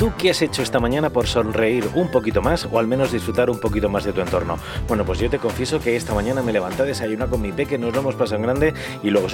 ¿Tú qué has hecho esta mañana por sonreír un poquito más o al menos disfrutar un poquito más de tu entorno? Bueno, pues yo te confieso que esta mañana me levanté a desayunar con mi peque, nos lo hemos pasado en grande y luego